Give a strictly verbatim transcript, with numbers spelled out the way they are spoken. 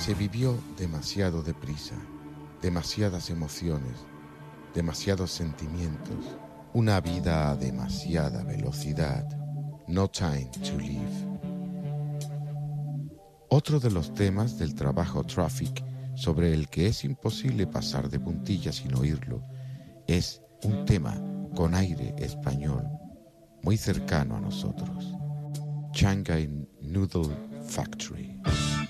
Se vivió demasiado deprisa, demasiadas emociones, demasiados sentimientos, una vida a demasiada velocidad. No time to live. Otro de los temas del trabajo Traffic, sobre el que es imposible pasar de puntillas sin oírlo, es un tema con aire español, muy cercano a nosotros. Shanghai Noodle Factory.